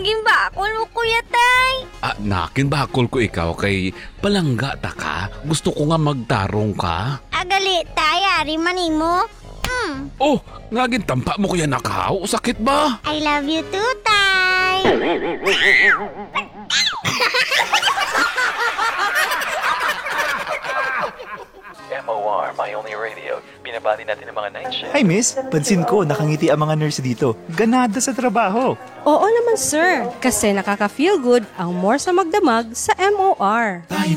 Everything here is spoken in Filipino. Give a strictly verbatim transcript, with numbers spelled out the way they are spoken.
naging bakol mo, Kuya Tay. Ah, nakin bakol ko ikaw kay palangga ta ka. Gusto ko nga magtarong ka. Agali, Tay, ari manimo. Hmm, Oh, naging tampa mo kuya nakaw. Sakit ba? I love you too, Tay. M O R, My Only Radio. Binabati natin ang mga night shift. Hi miss, pansin ko nakangiti ang mga nurse dito. Ganada sa trabaho. Oo naman sir, kasi nakaka-feel good ang more sa magdamag sa M O R.